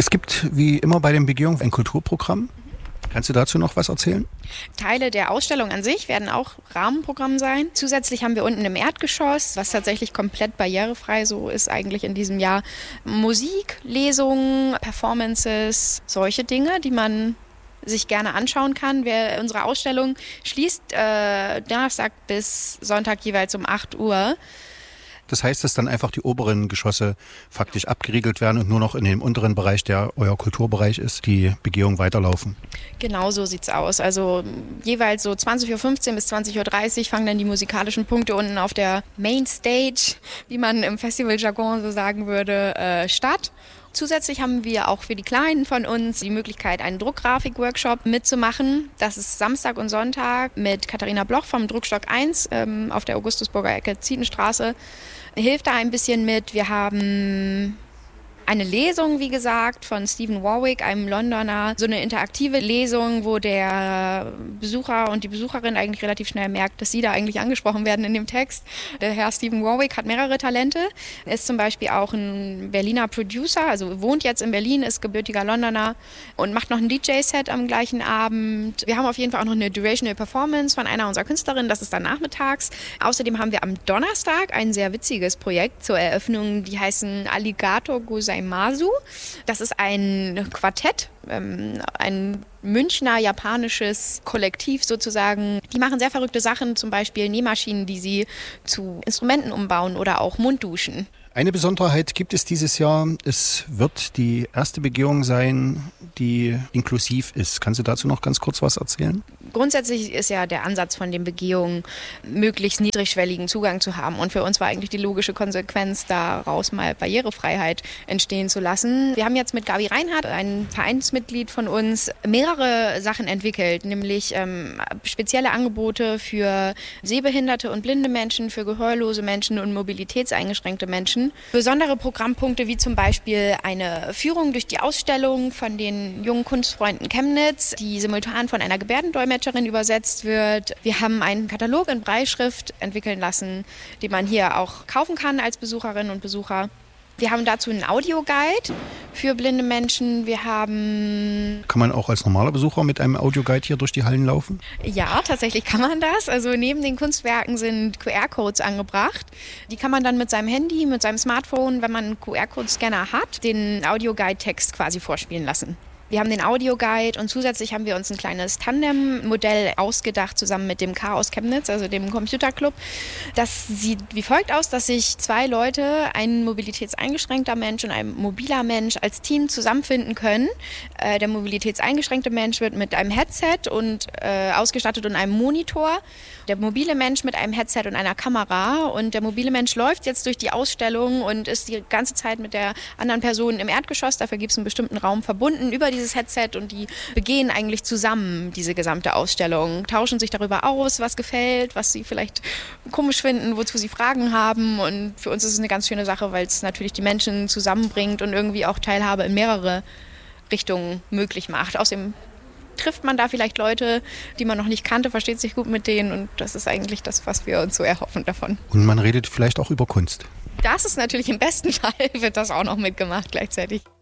Es gibt wie immer bei den Begehungen ein Kulturprogramm. Kannst du dazu noch was erzählen? Teile der Ausstellung an sich werden auch Rahmenprogramm sein. Zusätzlich haben wir unten im Erdgeschoss, was tatsächlich komplett barrierefrei so ist eigentlich in diesem Jahr, Musik, Lesungen, Performances, solche Dinge, die man sich gerne anschauen kann. Unsere Ausstellung schließt Donnerstag bis Sonntag jeweils um 8 Uhr. Das heißt, dass dann einfach die oberen Geschosse faktisch abgeriegelt werden und nur noch in dem unteren Bereich, der euer Kulturbereich ist, die Begehungen weiterlaufen. Genau so sieht's aus. Also jeweils so 20.15 Uhr bis 20.30 Uhr fangen dann die musikalischen Punkte unten auf der Main Stage, wie man im Festivaljargon so sagen würde, statt. Zusätzlich haben wir auch für die Kleinen von uns die Möglichkeit, einen Druckgrafik-Workshop mitzumachen. Das ist Samstag und Sonntag mit Katharina Bloch vom Druckstock 1 auf der Augustusburger Ecke Zietenstraße. Hilft da ein bisschen mit. Wir haben eine Lesung, wie gesagt, von Stephen Warwick, einem Londoner. So eine interaktive Lesung, wo der Besucher und die Besucherin eigentlich relativ schnell merkt, dass sie da eigentlich angesprochen werden in dem Text. Der Herr Stephen Warwick hat mehrere Talente. Er ist zum Beispiel auch ein Berliner Producer, also wohnt jetzt in Berlin, ist gebürtiger Londoner und macht noch ein DJ-Set am gleichen Abend. Wir haben auf jeden Fall auch noch eine Durational Performance von einer unserer Künstlerinnen, das ist dann nachmittags. Außerdem haben wir am Donnerstag ein sehr witziges Projekt zur Eröffnung, die heißen Alligator Gozaimasu. Das ist ein Quartett, ein Münchner japanisches Kollektiv sozusagen. Die machen sehr verrückte Sachen, zum Beispiel Nähmaschinen, die sie zu Instrumenten umbauen oder auch Mundduschen. Eine Besonderheit gibt es dieses Jahr. Es wird die erste Begehung sein, die inklusiv ist. Kannst du dazu noch ganz kurz was erzählen? Grundsätzlich ist ja der Ansatz von den Begehungen, möglichst niedrigschwelligen Zugang zu haben. Und für uns war eigentlich die logische Konsequenz, daraus mal Barrierefreiheit entstehen zu lassen. Wir haben jetzt mit Gabi Reinhardt, ein Vereinsmitglied von uns, mehrere Sachen entwickelt, nämlich spezielle Angebote für sehbehinderte und blinde Menschen, für gehörlose Menschen und mobilitätseingeschränkte Menschen. Besondere Programmpunkte wie zum Beispiel eine Führung durch die Ausstellung von den jungen Kunstfreunden Chemnitz, die simultan von einer Gebärdendolmetscherin übersetzt wird. Wir haben einen Katalog in Brailleschrift entwickeln lassen, den man hier auch kaufen kann als Besucherinnen und Besucher. Wir haben dazu einen Audioguide für blinde Menschen. Kann man auch als normaler Besucher mit einem Audioguide hier durch die Hallen laufen? Ja, tatsächlich kann man das. Also neben den Kunstwerken sind QR-Codes angebracht. Die kann man dann mit seinem Handy, mit seinem Smartphone, wenn man einen QR-Code-Scanner hat, den Audioguide-Text quasi vorspielen lassen. Wir haben den Audioguide und zusätzlich haben wir uns ein kleines Tandem-Modell ausgedacht, zusammen mit dem Chaos Chemnitz, also dem Computerclub. Das sieht wie folgt aus, dass sich zwei Leute, ein mobilitätseingeschränkter Mensch und ein mobiler Mensch, als Team zusammenfinden können. Der mobilitätseingeschränkte Mensch wird mit einem Headset und ausgestattet und einem Monitor. Der mobile Mensch mit einem Headset und einer Kamera. Und der mobile Mensch läuft jetzt durch die Ausstellung und ist die ganze Zeit mit der anderen Person im Erdgeschoss. Dafür gibt es einen bestimmten Raum verbunden über dieses Headset und die begehen eigentlich zusammen diese gesamte Ausstellung, tauschen sich darüber aus, was gefällt, was sie vielleicht komisch finden, wozu sie Fragen haben. Und für uns ist es eine ganz schöne Sache, weil es natürlich die Menschen zusammenbringt und irgendwie auch Teilhabe in mehrere Richtungen möglich macht. Außerdem trifft man da vielleicht Leute, die man noch nicht kannte, versteht sich gut mit denen und das ist eigentlich das, was wir uns so erhoffen davon. Und man redet vielleicht auch über Kunst. Das ist natürlich im besten Fall, wird das auch noch mitgemacht gleichzeitig.